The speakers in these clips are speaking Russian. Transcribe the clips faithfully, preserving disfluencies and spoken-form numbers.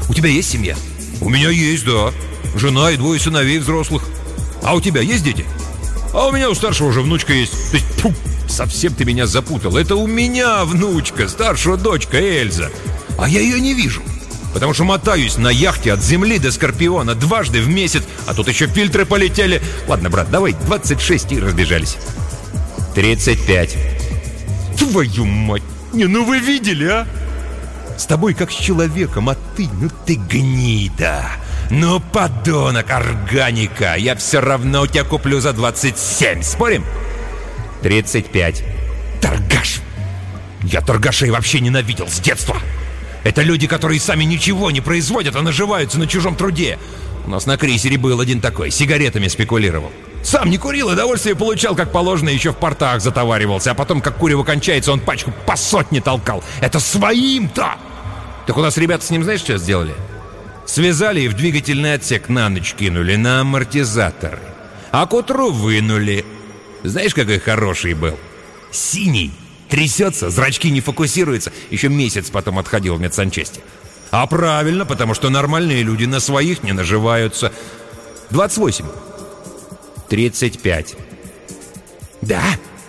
У тебя есть семья? У меня есть, да. Жена и двое сыновей взрослых. А у тебя есть дети? А у меня у старшего уже внучка есть. То есть, фу, совсем ты меня запутал. Это у меня внучка, старшая дочка Эльза. А я ее не вижу, потому что мотаюсь на яхте от Земли до Скорпиона дважды в месяц. А тут еще фильтры полетели. Ладно, брат, давай двадцать шесть и разбежались. тридцать пять. Твою мать! Не, ну вы видели, а? С тобой как с человеком, а ты, ну ты гнида. Ну, подонок, органика. Я все равно у тебя куплю за двадцать семь. Спорим? тридцать пять. Торгаш. Я торгашей вообще ненавидел с детства. Это люди, которые сами ничего не производят, а наживаются на чужом труде. У нас на крейсере был один такой, сигаретами спекулировал. Сам не курил и удовольствие получал, как положено, еще в портах затоваривался. А потом, как курево кончается, он пачку по сотне толкал. Это своим-то! Так у нас ребята с ним знаешь, что сделали? Связали и в двигательный отсек на ночь кинули, на амортизаторы. А к утру вынули. Знаешь, какой хороший был? Синий. Трясется, зрачки не фокусируются. Еще месяц потом отходил в медсанчасти. А правильно, потому что нормальные люди на своих не наживаются. двадцать восемь. тридцать пять. Да?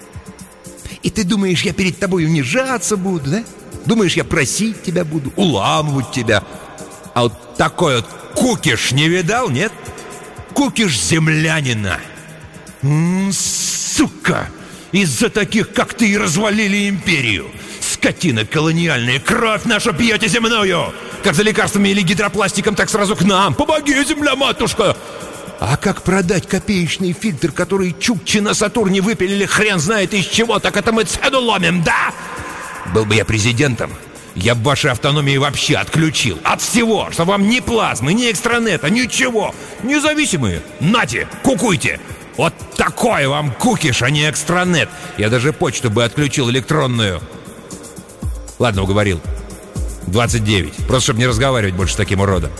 И ты думаешь, я перед тобой унижаться буду, да? Думаешь, я просить тебя буду, уламывать тебя? А вот такой вот кукиш не видал, нет? Кукиш землянина. М-м, сука! Из-за таких, как ты, и развалили империю. Скотина колониальная, кровь нашу пьете земную. Как за лекарствами или гидропластиком, так сразу к нам. Помоги, земля-матушка! А как продать копеечный фильтр, который чукчи на Сатурне выпилили хрен знает из чего, так это мы цену ломим, да? Был бы я президентом, я бы вашей автономии вообще отключил. От всего, что вам ни плазмы, ни экстранета, ничего. Независимые. Нате, кукуйте. Вот такой вам кукиш, а не экстранет. Я даже почту бы отключил электронную. Ладно, уговорил. двадцать девять. Просто чтобы не разговаривать больше с таким уродом.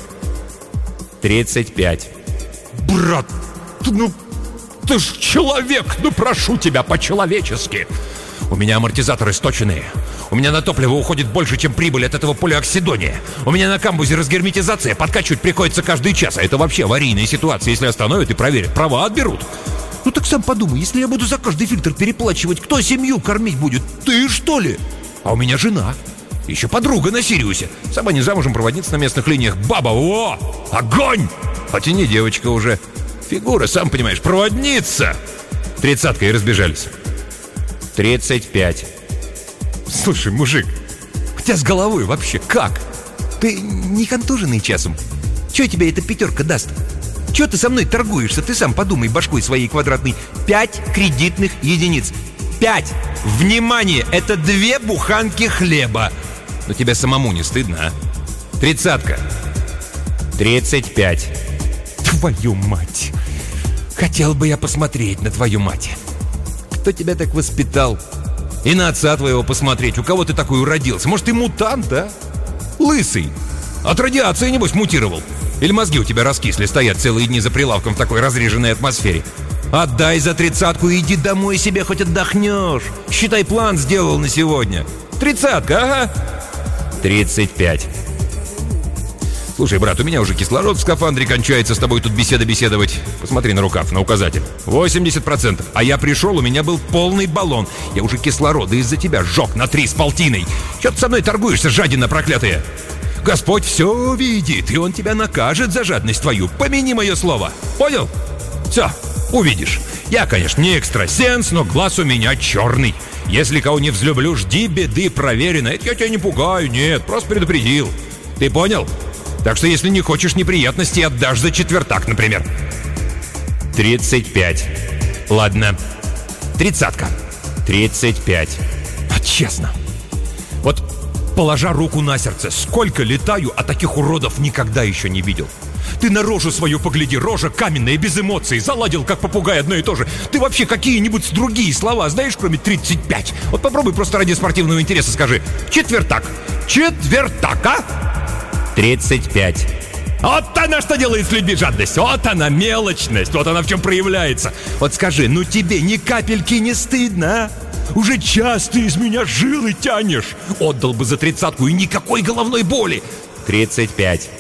тридцать пять. Брат, ты, ну, ты ж человек. Ну, прошу тебя, по-человечески. У меня амортизаторы сточенные. У меня на топливо уходит больше, чем прибыль от этого полиоксидония. У меня на камбузе разгерметизация, подкачивать приходится каждый час. А это вообще аварийная ситуация. Если остановят и проверят, права отберут. Ну так сам подумай, если я буду за каждый фильтр переплачивать, кто семью кормить будет? Ты, что ли? А у меня жена. Еще подруга на Сириусе. Сама не замужем, проводница на местных линиях. Баба, о, огонь! Хотя не девочка уже. Фигура, сам понимаешь, проводница. Тридцатка и разбежались. тридцать пять. Слушай, мужик, у тебя с головой вообще как? Ты не контуженный часом? Че тебе эта пятерка даст? Че ты со мной торгуешься? Ты сам подумай башкой своей квадратной. Пять кредитных единиц. Пять! Внимание! Это две буханки хлеба. Но тебе самому не стыдно, а? Тридцатка. тридцать пять. Твою мать! Хотел бы я посмотреть на твою мать. Кто тебя так воспитал? И на отца твоего посмотреть. У кого ты такой уродился? Может, ты мутант, а? Лысый. От радиации, небось, мутировал. Или мозги у тебя раскисли, стоят целые дни за прилавком в такой разреженной атмосфере. Отдай за тридцатку и иди домой себе, хоть отдохнешь. Считай, план сделал на сегодня. Тридцатка, ага. тридцать пять. Слушай, брат, у меня уже кислород в скафандре кончается, с тобой тут беседа беседовать. Посмотри на рукав, на указатель. восемьдесят процентов. А я пришел, у меня был полный баллон. Я уже кислорода из-за тебя сжег на три с полтиной. Че ты со мной торгуешься, жадина проклятая? Господь все видит, и Он тебя накажет за жадность твою. Помяни мое слово. Понял? Все, увидишь. Я, конечно, не экстрасенс, но глаз у меня черный. Если кого не взлюблю, жди беды, проверено. Это я тебя не пугаю, нет, просто предупредил. Ты понял? Так что если не хочешь неприятностей, отдашь за четвертак, например. тридцать пять. Ладно. Тридцатка. тридцать пять. А честно, вот положа руку на сердце, сколько летаю, а таких уродов никогда еще не видел. Ты на рожу свою погляди, рожа каменная, без эмоций, заладил, как попугай, одно и то же. Ты вообще какие-нибудь другие слова знаешь, кроме тридцать пять? Вот попробуй просто ради спортивного интереса скажи. Четвертак. Четвертак, а? тридцать пять. Вот она что делает с людьми жадность. Вот она мелочность. Вот она в чем проявляется. Вот скажи, ну тебе ни капельки не стыдно, а? Уже час ты из меня жилы тянешь. Отдал бы за тридцатку и никакой головной боли. тридцать пять.